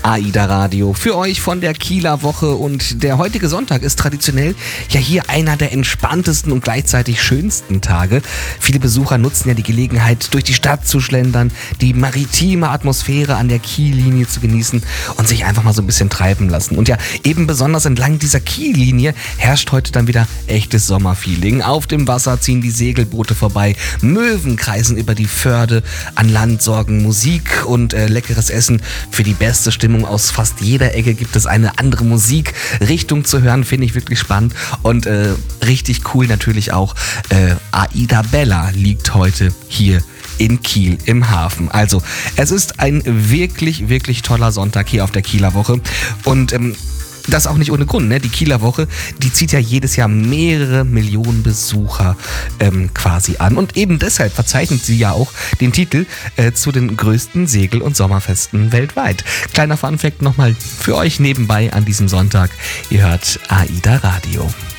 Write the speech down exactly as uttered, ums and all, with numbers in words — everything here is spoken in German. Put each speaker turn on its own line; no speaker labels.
AIDA Radio für euch von der Kieler Woche, und der heutige Sonntag ist traditionell ja hier einer der entspanntesten und gleichzeitig schönsten Tage. Viele Besucher nutzen ja die Gelegenheit, durch die Stadt zu schlendern, die maritime Atmosphäre an der Kiellinie zu genießen und sich einfach mal so ein bisschen treiben lassen. Und ja, eben besonders entlang dieser Kiellinie herrscht heute dann wieder echtes Sommerfeeling. Auf dem Wasser ziehen die Segelboote vorbei, Möwen kreisen über die Förde, an Land sorgen Musik und äh, leckeres Essen für die beste Stimmung. Aus fast jeder Ecke gibt es eine andere Musikrichtung zu hören, finde ich wirklich spannend. Und äh, richtig cool natürlich auch, äh, AIDA Bella liegt heute hier in Kiel im Hafen. Also es ist ein wirklich, wirklich toller Sonntag hier auf der Kieler Woche. Und ähm, das auch nicht ohne Grund, ne? Die Kieler Woche, die zieht ja jedes Jahr mehrere Millionen Besucher ähm, quasi an. Und eben deshalb verzeichnet sie ja auch den Titel äh, zu den größten Segel- und Sommerfesten weltweit. Kleiner Funfact nochmal für euch nebenbei an diesem Sonntag. Ihr hört AIDA Radio.